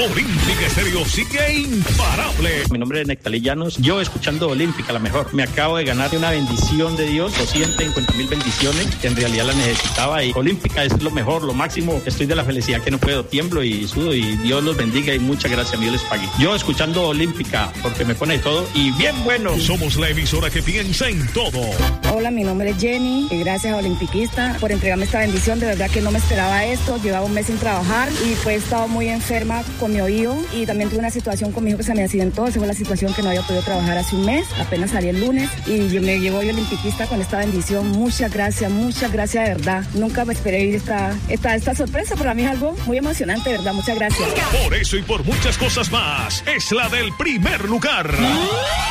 Olímpica Estéreo sigue imparable. Mi nombre es Nectalí Llanos. Yo escuchando Olímpica, la mejor. Me acabo de ganar una bendición de Dios, 250,000 bendiciones, que en realidad la necesitaba. Y Olímpica es lo mejor, lo máximo. Estoy de la felicidad que no puedo. Tiemblo y sudo y Dios los bendiga y muchas gracias. Dios les pague. Yo escuchando Olímpica, porque me pone todo y bien bueno. Somos la emisora que piensa en todo. Hola, mi nombre es Jenny y gracias a Olimpiquista por entregarme esta bendición. De verdad que no me esperaba esto. Llevaba un mes sin trabajar y pues he estado muy enferma con mi oído y también tuve una situación con mi hijo que se me accidentó. Esa fue la situación que no había podido trabajar hace un mes. Apenas salí el lunes y me llegó hoy Olimpiquista con esta bendición. Muchas gracias de verdad. Nunca me esperé ir esta sorpresa. Para mí es algo muy emocionante, de verdad. Muchas gracias. Por eso y por muchas cosas más, es la del primer lugar.